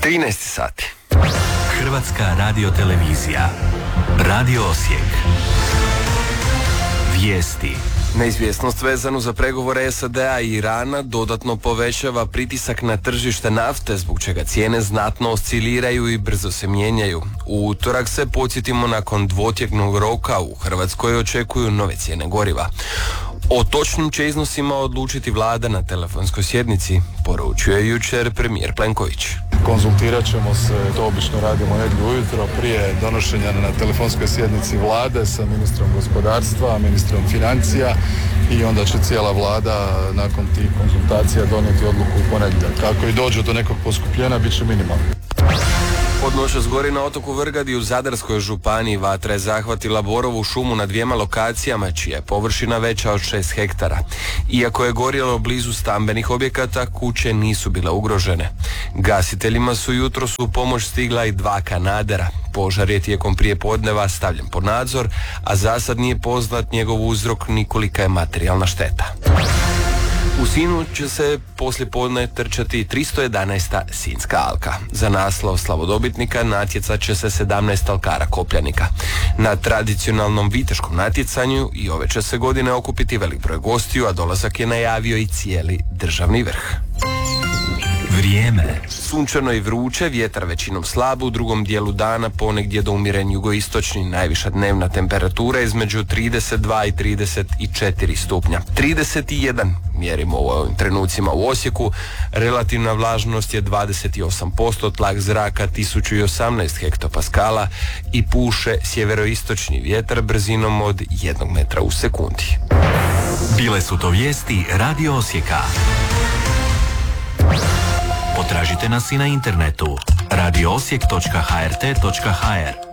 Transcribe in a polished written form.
13 sati. Hrvatska radiotelevizija. Radio Osijek. Vijesti. Neizvjesnost vezanu za pregovore SAD-a i Irana dodatno povećava pritisak na tržište nafte, zbog čega cijene znatno osciliraju i brzo se mijenjaju. U utorak se, podsjetimo, nakon dvotjednog roka u Hrvatskoj očekuju nove cijene goriva. O točnim će iznosima odlučiti vlada na telefonskoj sjednici, poručio je jučer premijer Plenković. Konzultirat ćemo se, to obično radimo negdje ujutro prije donošenja na telefonskoj sjednici vlade sa ministrom gospodarstva, ministrom financija i onda će cijela vlada nakon tih konzultacija donijeti odluku u ponedjeljak. Kako i dođe do nekog poskupljenja, bit će minimalno. Od noćas gori na otoku Vrgadi u Zadarskoj županiji vatra je zahvatila borovu šumu na 2 lokacijama, čija je površina veća od 6 hektara. Iako je gorjelo blizu stambenih objekata, kuće nisu bile ugrožene. Gasiteljima su jutros u pomoć stigla i 2 kanadera. Požar je tijekom prijepodneva stavljen pod nadzor, a za sad nije poznat njegov uzrok ni kolika je materijalna šteta. U Sinju će se poslijepodne trčati 311. Sinjska alka. Za naslov slavodobitnika natjecat će se 17 alkara kopljanika. Na tradicionalnom viteškom natjecanju i ove će se godine okupiti velik broj gostiju, a dolazak je najavio i cijeli državni vrh. Vrijeme. Sunčano i vruće, vjetar većinom slab, u drugom dijelu dana ponegdje do umiren jugoistočni, najviša dnevna temperatura između 32 i 34 stupnja. 31 mjerimo u ovim trenucima u Osijeku, relativna vlažnost je 28%, tlak zraka 1018 hektopaskala i puše sjeveroistočni vjetar brzinom od 1 metra u sekundi. Bile su to vijesti Radio Osijeka. Potražite nas i na internetu radioosijek.hrt.hr.